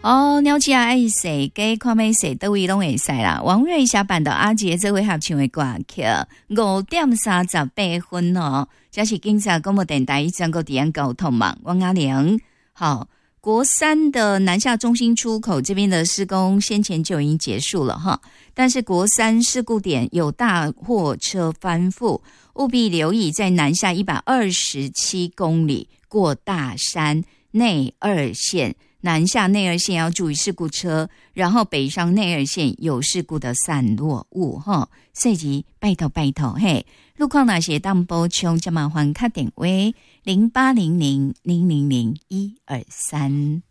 哦，鸟鼠爱谁？给看咩谁都会拢会使啦。王瑞霞版的阿杰这位合唱的歌曲5:38哦，这是警察广播电台全国治安交通网王阿玲。好，国三的南下中心出口这边的施工先前就已经结束了哈，但是国三事故点有大货车翻覆，务必留意在南下127公里过大山内二线。南下内二线要注意事故车，然后北上内二线有事故的散落物哈，所以拜托嘿，路况那些当补充，就麻烦打电话0800000123。